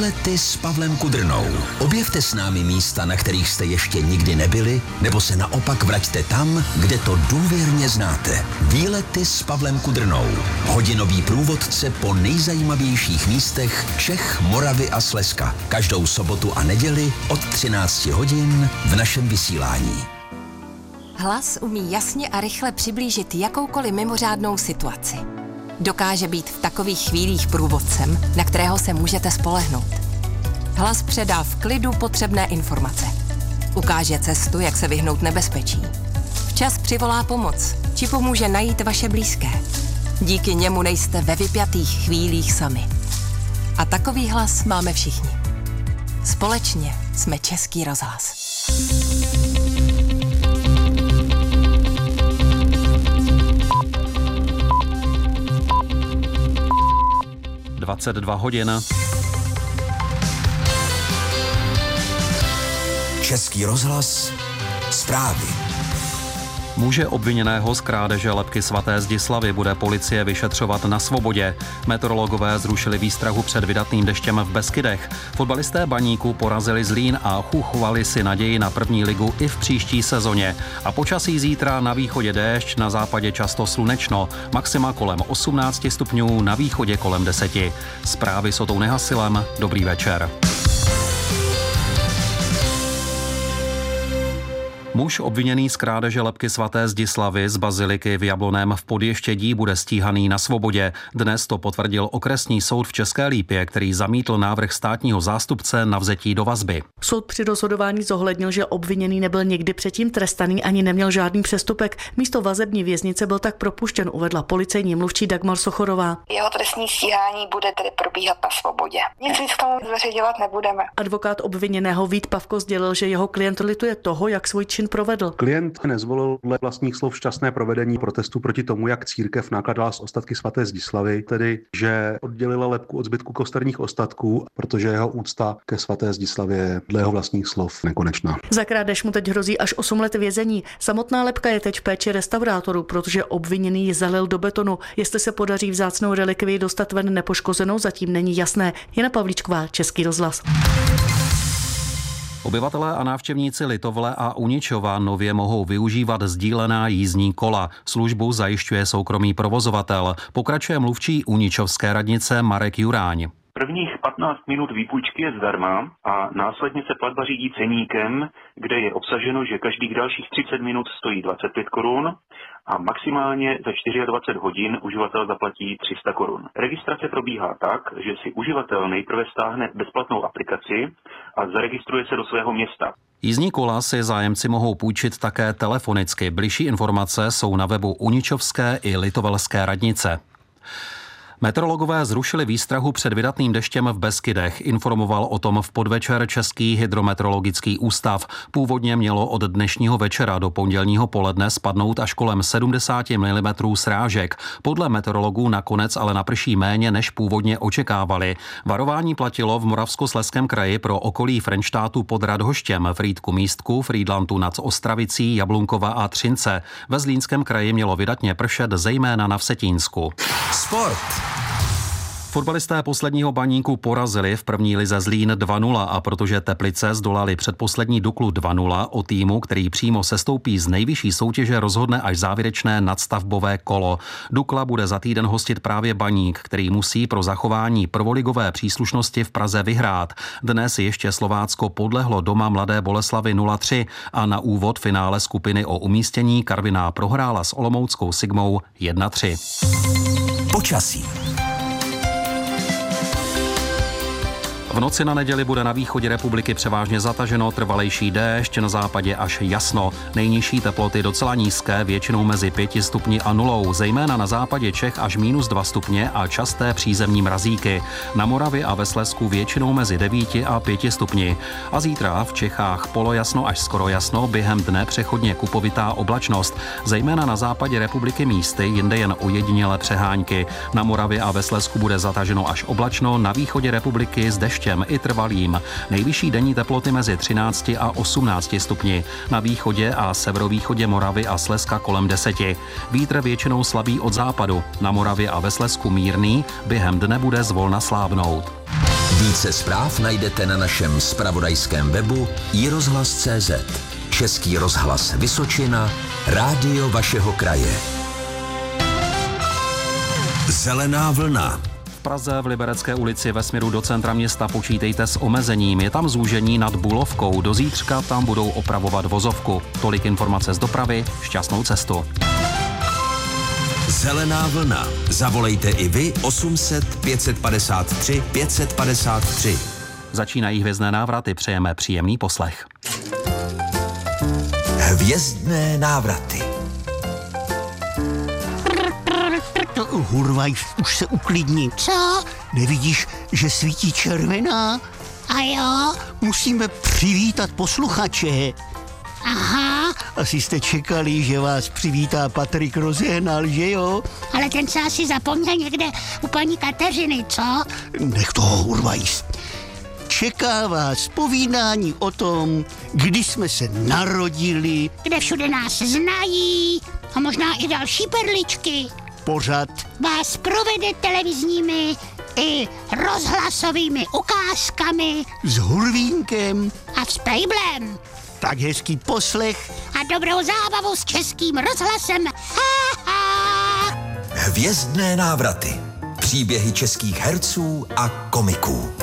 Výlety s Pavlem Kudrnou. Objevte s námi místa, na kterých jste ještě nikdy nebyli, nebo se naopak vraťte tam, kde to důvěrně znáte. Výlety s Pavlem Kudrnou. Hodinový průvodce po nejzajímavějších místech Čech, Moravy a Slezska. Každou sobotu a neděli od 13 hodin v našem vysílání. Hlas umí jasně a rychle přiblížit jakoukoliv mimořádnou situaci. Dokáže být v takových chvílích průvodcem, na kterého se můžete spolehnout. Hlas předá v klidu potřebné informace. Ukáže cestu, jak se vyhnout nebezpečí. Včas přivolá pomoc, či pomůže najít vaše blízké. Díky němu nejste ve vypjatých chvílích sami. A takový hlas máme všichni. Společně jsme Český rozhlas. 22 hodin. Český rozhlas. Zprávy. Muže obviněného z krádeže lebky svaté Zdislavy bude policie vyšetřovat na svobodě. Meteorologové zrušili výstrahu před vydatným deštěm v Beskydech. Fotbalisté Baníku porazili Zlín a uchovali si naději na první ligu i v příští sezóně. A počasí zítra: na východě déšť, na západě často slunečno. Maxima kolem 18 stupňů, na východě kolem 10. Zprávy s Otou Nehasilem. Dobrý večer. Muž obviněný z krádeže lebky svaté Zdislavy z baziliky v Jablonném v Podještědí bude stíhaný na svobodě. Dnes to potvrdil okresní soud v České Lípě, který zamítl návrh státního zástupce na vzetí do vazby. Soud při rozhodování zohlednil, že obviněný nebyl nikdy předtím trestaný ani neměl žádný přestupek. Místo vazební věznice byl tak propuštěn, uvedla policejní mluvčí Dagmar Sochorová. Jeho trestní stíhání bude tedy probíhat na svobodě. Nic víc k tomu zveřejňovat nebudeme. Advokát obviněného Vít Pavko sdělil, že jeho klient lituje toho, jak svůj čin provedl. Klient nezvolil dle vlastních slov šťastné provedení protestu proti tomu, jak církev nakladala s ostatky svaté Zdislavy, tedy že oddělila lebku od zbytku kosterních ostatků, protože jeho úcta ke svaté Zdislavě je dle jeho vlastních slov nekonečná. Za krádež mu teď hrozí až 8 let vězení. Samotná lebka je teď v péči restaurátorů, protože obviněný ji zalil do betonu. Jestli se podaří vzácnou relikvii dostat ven nepoškozenou, zatím není jasné. Jana Pavlíčková, Český rozhlas. Obyvatelé a návštěvníci Litovle a Uničova nově mohou využívat sdílená jízdní kola. Službu zajišťuje soukromý provozovatel. Pokračuje mluvčí uničovské radnice Marek Juráň. Prvních 15 minut výpůjčky je zdarma a následně se platba řídí ceníkem, kde je obsaženo, že každých dalších 30 minut stojí 25 korun a maximálně za 24 hodin uživatel zaplatí 300 korun. Registrace probíhá tak, že si uživatel nejprve stáhne bezplatnou aplikaci a zaregistruje se do svého města. Jízdní kola si zájemci mohou půjčit také telefonicky. Bližší informace jsou na webu Uničovské i Litovelské radnice. Meteorologové zrušili výstrahu před vydatným deštěm v Beskydech. Informoval o tom v podvečer Český hydrometeorologický ústav. Původně mělo od dnešního večera do pondělního poledne spadnout až kolem 70 mm srážek. Podle meteorologů nakonec ale naprší méně, než původně očekávali. Varování platilo v Moravskoslezském kraji pro okolí Frenštátu pod Radhoštěm, Frýdku Místku, Frýdlantu nad Ostravicí, Jablunkova a Třince. Ve Zlínském kraji mělo vydatně pršet zejména na Vsetínsku. Sport. Fotbalisté posledního Baníku porazili v první lize Zlín 2-0 a protože Teplice zdolali předposlední Duklu 2-0, o týmu, který přímo sestoupí z nejvyšší soutěže, rozhodne až závěrečné nadstavbové kolo. Dukla bude za týden hostit právě Baník, který musí pro zachování prvoligové příslušnosti v Praze vyhrát. Dnes ještě Slovácko podlehlo doma Mladé Boleslavi 0-3 a na úvod finále skupiny o umístění Karviná prohrála s olomouckou Sigmou 1-3. Počasí. V noci na neděli bude na východě republiky převážně zataženo, trvalejší déšť, na západě až jasno. Nejnižší teploty docela nízké, většinou mezi 5 stupni a 0, zejména na západě Čech až -2 stupně a časté přízemní mrazíky. Na Moravě a ve Slezsku většinou mezi 9 a 5 stupni. A zítra v Čechách polojasno až skoro jasno, během dne přechodně kupovitá oblačnost. Zejména na západě republiky místy, jinde jen ojedinělé přehánky. Na Moravě a ve Slezsku bude zataženo až oblačno, na východě republiky s deštěm i trvalým. Nejvyšší denní teploty mezi 13 a 18 stupni. Na východě a severovýchodě Moravy a Slezska kolem 10. Vítr většinou slabý od západu. Na Moravě a ve Slezsku mírný, během dne bude zvolna slábnout. Více zpráv najdete na našem zpravodajském webu iRozhlas.cz. Český rozhlas Vysočina, rádio vašeho kraje. Zelená vlna. V Praze v Liberecké ulici ve směru do centra města počítejte s omezením. Je tam zúžení nad Bulovkou. Do zítřka tam budou opravovat vozovku. Tolik informace z dopravy. Šťastnou cestu. Zelená vlna. Zavolejte i vy 800 553 553. Začínají hvězdné návraty. Přejeme příjemný poslech. Hvězdné návraty. Hurvaj, už se uklidni. Co? Nevidíš, že svítí červená? A jo? Musíme přivítat posluchače. Aha. Asi jste čekali, že vás přivítá Patrik Rozehnal, že jo? Ale ten se asi zapomněl někde u paní Kateřiny, co? Nech toho, Hurvajs. Čeká vás povídání o tom, kdy jsme se narodili. Kde všude nás znají a možná i další perličky. Pořad Vás provede televizními i rozhlasovými ukázkami s Hurvínkem. a s Pejblem. Tak hezký poslech. A dobrou zábavu s Českým rozhlasem. Ha, ha. Hvězdné návraty. Příběhy českých herců a komiků.